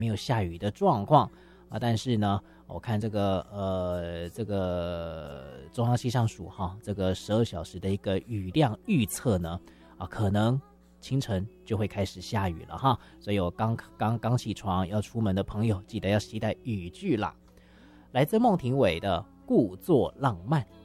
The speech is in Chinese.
没有下雨的状况啊。但是呢，我看这个中央气象署这个12小时的一个雨量预测呢，可能清晨就会开始下雨了哈。所以我刚起床要出门的朋友，记得要携带雨具啦。来自孟庭苇的《故作浪漫》。